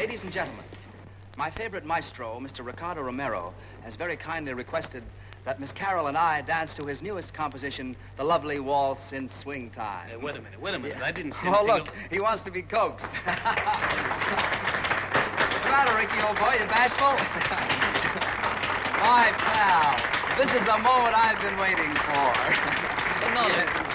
Ladies and gentlemen, my favorite maestro, Mr. Ricardo Romero, has very kindly requested that Miss Carol and I dance to his newest composition, the lovely waltz in swing time. Wait a minute. Yeah. I didn't see anything. Oh, look, he wants to be coaxed. What's the matter, Ricky, old boy? You bashful? My pal, this is a moment I've been waiting for. No,